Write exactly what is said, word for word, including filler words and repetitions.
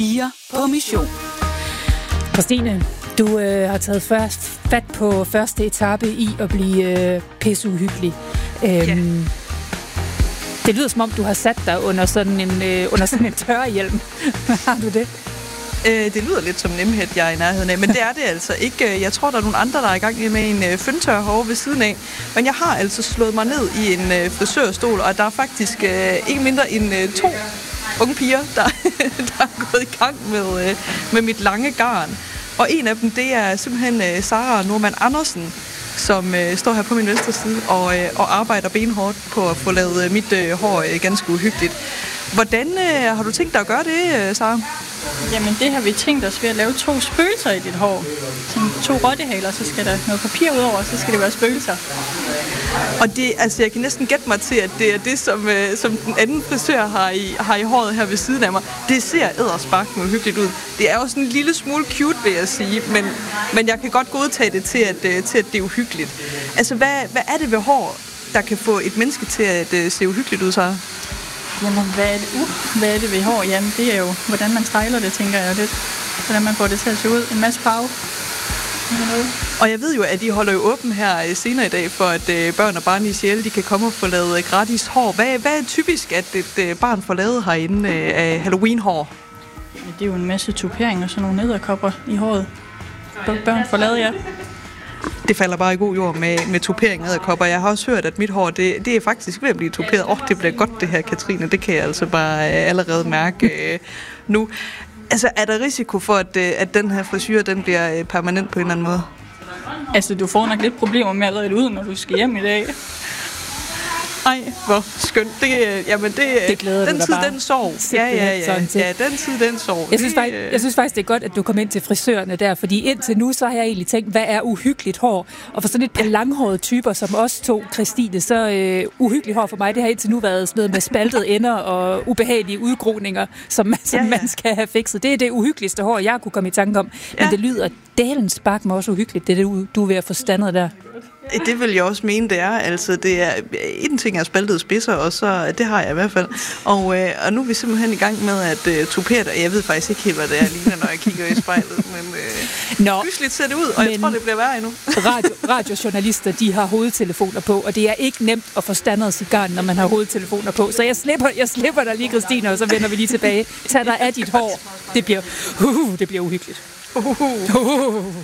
Piger på mission. Christine, du øh, har taget først fat på første etape i at blive øh, pisseuhyggelig. Øhm, Ja. Det lyder som om, du har sat dig under sådan en, øh, under sådan en tørrehjelm. Har du det? Øh, det lyder lidt som Nemhed, jeg er i nærheden af, men det er det altså ikke. Jeg tror, der er nogle andre, der er i gang med en øh, fyndtør herovre ved siden af. Men jeg har altså slået mig ned i en øh, frisørstol, og der er faktisk øh, ikke mindre end øh, to unge piger, der, der er gået i gang med, øh, med mit lange garn. Og en af dem, det er simpelthen øh, Sara Norman Andersen, som øh, står her på min venstre side og, øh, og arbejder benhårdt på at få lavet øh, mit øh, hår øh, ganske uhyggeligt. Hvordan øh, har du tænkt dig at gøre det, øh, Sara? Jamen, det har vi tænkt os ved at lave to spøgelser i dit hår. Sådan to rottehaler, så skal der noget papir udover, og så skal det være spøgelser. Og det, altså, jeg kan næsten gætte mig til, at det er det, som, øh, som den anden frisør har i, har i håret her ved siden af mig. Det ser eddersparkende uhyggeligt ud. Det er jo sådan en lille smule cute, vil jeg sige, men, men jeg kan godt godtage det til, at, øh, til, at det er uhyggeligt. Altså, hvad, hvad er det ved hår, der kan få et menneske til at øh, se uhyggeligt ud, så? Jamen, hvad er det, uh, hvad er det ved hår? Jamen, det er jo, hvordan man styler det, tænker jeg lidt. Hvordan man får det til at se ud. En masse farve. Og jeg ved jo, at I holder jo åben her senere i dag, for at øh, børn og barn i sjæle, de kan komme og få lavet gratis hår. Hvad, hvad er typisk, at et øh, barn får lavet herinde øh, af Halloween-hår? Jamen, det er jo en masse tuperinger og sådan nogle edderkopper i håret. Børn får lavet, ja. Det falder bare i god jord med, med tupering af edderkopper. Jeg har også hørt, at mit hår, det, det er faktisk ved at blive tuperet. Åh, oh, det bliver godt det her, Katrine. Det kan jeg altså bare øh, allerede mærke øh, nu. Altså, er der risiko for, at, øh, at den her frisyr, den bliver øh, permanent på en eller anden måde? Altså, du får nok lidt problemer med at redde det ud, når du skal hjem i dag. Ej, hvor skønt. Det, øh, jamen det, Det glæder den du dig tid, bare. den sov. Ja, ja, ja. Sådan til. Ja, den tid, den sov. Jeg synes, Det, faktisk, jeg synes faktisk, det er godt, at du kom ind til frisørerne der, fordi indtil nu, så har jeg egentlig tænkt, hvad er uhyggeligt hår? Og for sådan et par langhårede typer, som os to, Christine, så øh, uhyggeligt hår for mig, det har indtil nu været sådan noget med spaltede ender og ubehagelige udgroninger, som, man, som Ja, ja. man skal have fikset. Det er det uhyggeligste hår, jeg kunne komme i tanke om. Men Ja. det lyder dælens spark mig også uhyggeligt, det er det, du er ved at få standet der. Det vil jeg også mene, det er. Altså, det er en ting er spaltede spidser, og så det har jeg i hvert fald. Og, øh, og nu er vi simpelthen i gang med at øh, tupere det. Jeg ved faktisk ikke helt, hvad det er lige, når jeg kigger i spejlet, men øh, Nå, hyggeligt ser det ud, og jeg tror, det bliver værre endnu. radio, radiojournalister, de har hovedtelefoner på, og det er ikke nemt at få standet sit garn, når man har hovedtelefoner på. Så jeg slipper, jeg slipper dig lige, Christine, og så vender vi lige tilbage. Tag dig af dit hår. Det bliver, uh, det bliver uhyggeligt. Uhuhu. Uh.